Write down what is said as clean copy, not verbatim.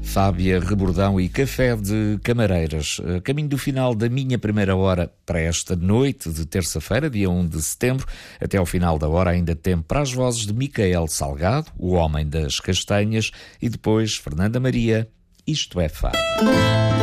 Fábia Rebordão e Café de Camareiras. Caminho do final da minha primeira hora para esta noite de terça-feira, dia 1 de setembro. Até ao final da hora ainda tempo para as vozes de Micael Salgado, o Homem das Castanhas, e depois Fernanda Maria, Isto é Fado.